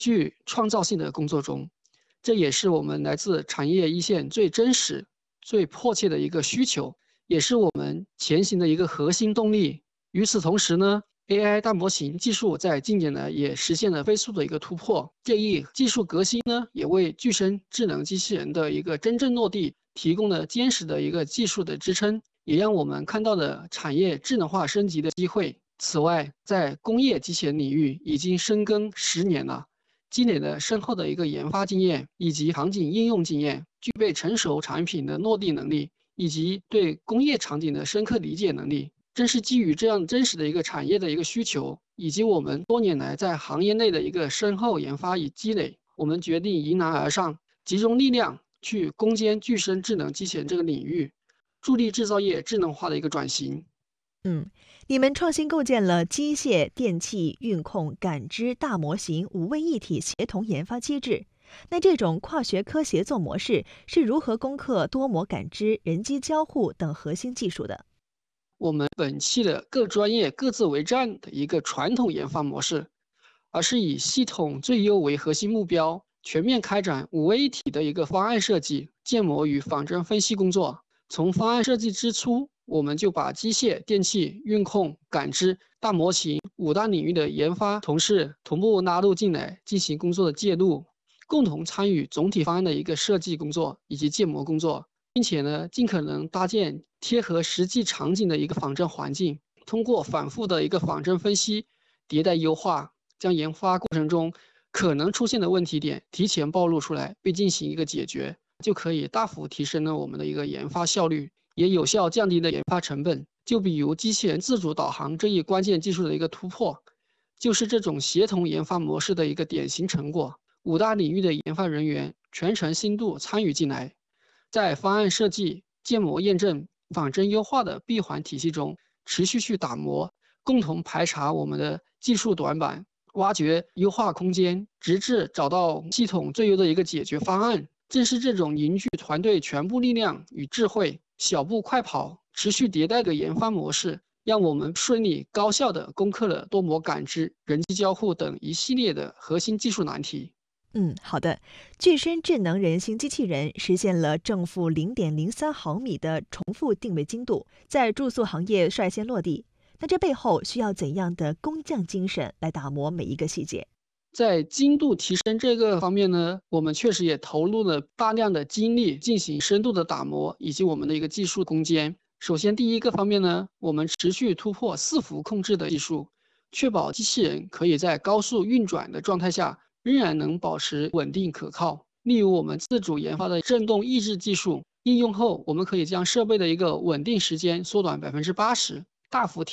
具创造性的工作中。这也是我们来自产业一线最真实、最迫切的一个需求，也是我们前行的一个核心动力。与此同时呢，AI 大模型技术在近年来也实现了飞速的一个突破。这一技术革新呢，也为具身智能机器人的一个真正落地提供了坚实的一个技术的支撑，也让我们看到了产业智能化升级的机会。此外，在工业机器人领域已经深耕10年了。积累了深厚的一个研发经验以及场景应用经验，具备成熟产品的落地能力，以及对工业场景的深刻理解能力。正是基于这样真实的一个产业的一个需求，以及我们多年来在行业内的一个深厚研发与积累，我们决定迎难而上，集中力量去攻坚具身智能机器人这个领域，助力制造业智能化的一个转型。 你们创新构建了机械、电气、运控、感知大模型5位一体协同研发机制。那这种跨学科协作模式是如何攻克多模感知、人机交互等核心技术的？ 我们摒弃了各专业各自为战的一个传统研发模式，而是以系统最优为核心目标，全面开展5位一体的一个方案设计、建模与仿真分析工作。从方案设计之初，我们就把机械、电气、运控、感知、大模型5大领域的研发同事同步拉入进来，进行工作的介入，共同参与总体方案的一个设计工作以及建模工作，并且呢，尽可能搭建贴合实际场景的一个仿真环境，通过反复的一个仿真分析、迭代优化，将研发过程中可能出现的问题点提前暴露出来，并进行一个解决，就可以大幅提升了我们的一个研发效率，也有效降低了研发成本。就比如机器人自主导航这一关键技术的一个突破，就是这种协同研发模式的一个典型成果。5大领域的研发人员全程深度参与进来，在方案设计、建模验证、仿真优化的闭环体系中，持续去打磨，共同排查我们的技术短板，挖掘优化空间，直至找到系统最优的一个解决方案。正是这种凝聚团队全部力量与智慧，小步快跑、持续迭代的研发模式，让我们顺利高效地攻克了多模感知、人机交互等一系列的核心技术难题。 好的。具身智能人形机器人实现了正负0.03毫米的重复定位精度，在住宿行业率先落地。那这背后需要怎样的工匠精神来打磨每一个细节？ 在精度提升这个方面呢，我们确实也投入了大量的精力进行深度的打磨，以及我们的一个技术攻坚。首先，第一个方面呢，我们持续突破伺服控制的技术，确保机器人可以在高速运转的状态下仍然能保持稳定可靠。例如，我们自主研发的振动抑制技术应用后，我们可以将设备的一个稳定时间缩短80%，大幅提